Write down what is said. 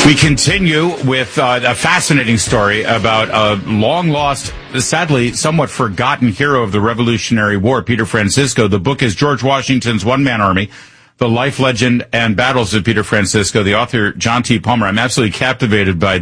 We continue with a fascinating story about a long-lost, sadly, somewhat forgotten hero of the Revolutionary War, Peter Francisco. The book is George Washington's One-Man Army, The Life, Legend, and Battles of Peter Francisco. The author, John T. Palmer. I'm absolutely captivated by